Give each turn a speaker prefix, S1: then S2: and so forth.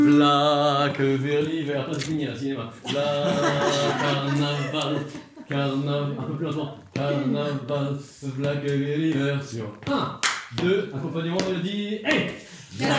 S1: V'là que vers l'hiver, pas de finir, cinéma. V'là carnaval, carnaval, un peu plus lentement. Carnaval, v'là que vers l'hiver sur 1, 2, accompagnement mélodie, et